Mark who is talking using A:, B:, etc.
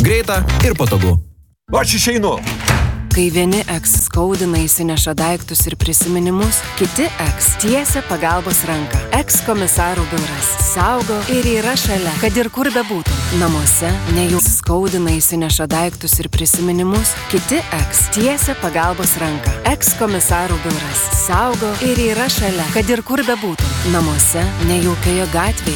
A: greita ir patogu.
B: Aš išeinu.
C: Kai vieni eks skaudina įsineša daiktus ir prisiminimus, kiti eks tiesia pagalbos ranką. Eks komisarų biuras saugo ir yra šalia, kad ir kur bebūtų. Namuose ne jų skaudina įsineša daiktus ir prisiminimus, kiti eks tiesia pagalbos ranką. Eks komisarų biuras saugo ir yra šalia, kad ir kur bebūtų. Namuose ne jaukioje gatvėje.